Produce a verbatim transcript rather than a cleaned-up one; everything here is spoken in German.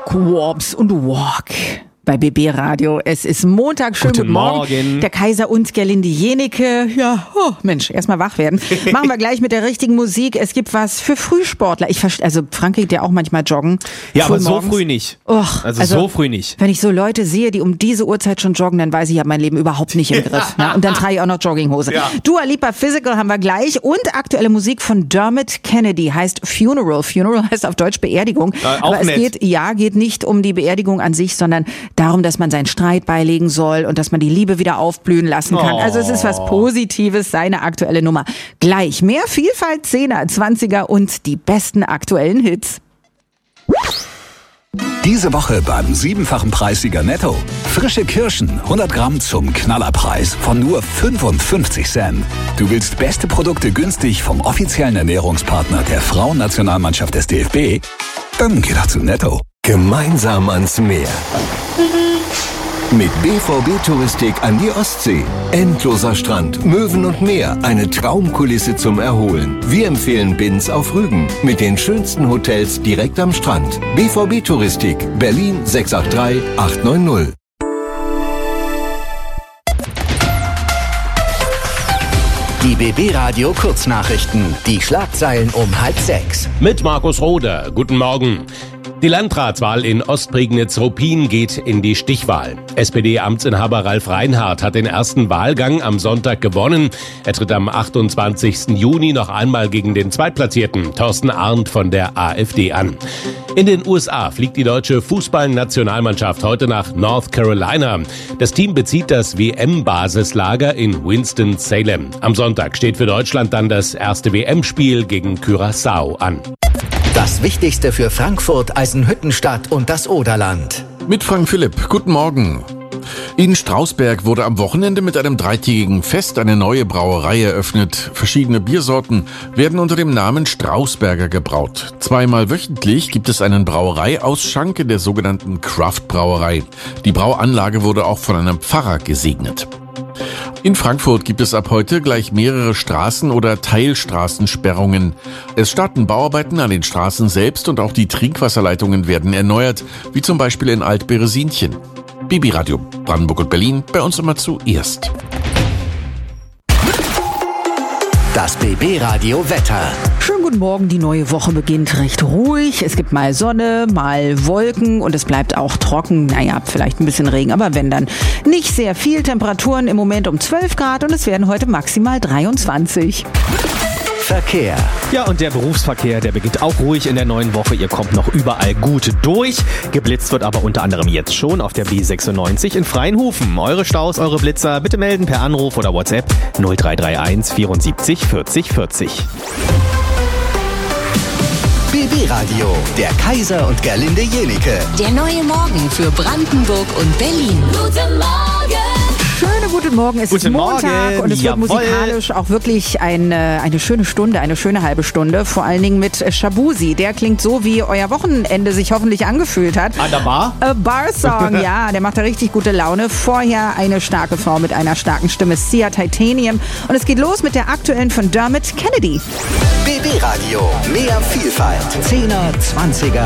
Walk, Warps und Walk bei B B Radio. Es ist Montag, schönen guten, guten Morgen. Morgen. Der Kaiser und Gerlinde Jenike. Ja, oh Mensch, erstmal wach werden. Machen wir gleich mit der richtigen Musik. Es gibt was für Frühsportler. Ich verstehe, also Frank geht ja auch manchmal joggen. Ja, aber so morgens. früh nicht. Och, also, also so früh nicht. Wenn ich so Leute sehe, die um diese Uhrzeit schon joggen, dann weiß ich, ich habe mein Leben überhaupt nicht im Griff. Ja, und dann trage ich auch noch Jogginghose. Ja. Dua Lipa Physical haben wir gleich und aktuelle Musik von Dermot Kennedy heißt Funeral. Funeral heißt auf Deutsch Beerdigung. Äh, auch aber es nett. geht, ja, geht nicht um die Beerdigung an sich, sondern darum, dass man seinen Streit beilegen soll und dass man die Liebe wieder aufblühen lassen kann. Oh. Also es ist was Positives, seine aktuelle Nummer. Gleich mehr Vielfalt, Zehner, Zwanziger und die besten aktuellen Hits. Diese Woche beim siebenfachen Preissieger Netto. Frische Kirschen, hundert Gramm zum Knallerpreis von nur fünfundfünfzig Cent. Du willst beste Produkte günstig vom offiziellen Ernährungspartner der Frauennationalmannschaft des D F B? Dann geh doch zu Netto. Gemeinsam ans Meer. Mit B V B Touristik an die Ostsee. Endloser Strand, Möwen und Meer. Eine Traumkulisse zum Erholen. Wir empfehlen Binz auf Rügen. Mit den schönsten Hotels direkt am Strand. B V B Touristik. Berlin sechs acht drei acht neun null. Die B B Radio Kurznachrichten. Die Schlagzeilen um halb sechs. Mit Markus Roder. Guten Morgen. Die Landratswahl in Ostprignitz-Ruppin geht in die Stichwahl. S P D-Amtsinhaber Ralf Reinhardt hat den ersten Wahlgang am Sonntag gewonnen. Er tritt am achtundzwanzigsten Juni noch einmal gegen den Zweitplatzierten Thorsten Arndt von der AfD an. In den U S A fliegt die deutsche Fußballnationalmannschaft heute nach North Carolina. Das Team bezieht das W M-Basislager in Winston-Salem. Am Sonntag steht für Deutschland dann das erste W M-Spiel gegen Curaçao an. Das Wichtigste für Frankfurt, Eisenhüttenstadt und das Oderland. Mit Frank Philipp. Guten Morgen. In Strausberg wurde am Wochenende mit einem dreitägigen Fest eine neue Brauerei eröffnet. Verschiedene Biersorten werden unter dem Namen Strausberger gebraut. Zweimal wöchentlich gibt es einen Brauereiausschank in der sogenannten Craft-Brauerei. Die Brauanlage wurde auch von einem Pfarrer gesegnet. In Frankfurt gibt es ab heute gleich mehrere Straßen- oder Teilstraßensperrungen. Es starten Bauarbeiten an den Straßen selbst und auch die Trinkwasserleitungen werden erneuert, wie zum Beispiel in Alt-Beresinchen. B B Radio Brandenburg und Berlin, bei uns immer zuerst. Das B B Radio Wetter. Schönen guten Morgen, die neue Woche beginnt recht ruhig. Es gibt mal Sonne, mal Wolken und es bleibt auch trocken. Naja, vielleicht ein bisschen Regen, aber wenn dann nicht sehr viel. Temperaturen im Moment um zwölf Grad und es werden heute maximal dreiundzwanzig. Verkehr. Ja, und der Berufsverkehr, der beginnt auch ruhig in der neuen Woche. Ihr kommt noch überall gut durch. Geblitzt wird aber unter anderem jetzt schon auf der B sechsundneunzig in Freienhofen. Eure Staus, eure Blitzer bitte melden per Anruf oder WhatsApp null drei drei eins vierundsiebzig vierzig vierzig. B B Radio, der Kaiser und Gerlinde Jenike. Der neue Morgen für Brandenburg und Berlin. Guten Morgen! Schönen guten Morgen, es Guten ist Montag Morgen. und es Jawohl. wird musikalisch auch wirklich eine, eine schöne Stunde, eine schöne halbe Stunde. Vor allen Dingen mit Shabuzi. Der klingt so, wie euer Wochenende sich hoffentlich angefühlt hat. An der Bar? A Bar Song, ja, der macht da richtig gute Laune. Vorher eine starke Frau mit einer starken Stimme, Sia Titanium. Und es geht los mit der aktuellen von Dermot Kennedy. B B Radio, mehr Vielfalt. Zehner, Zwanziger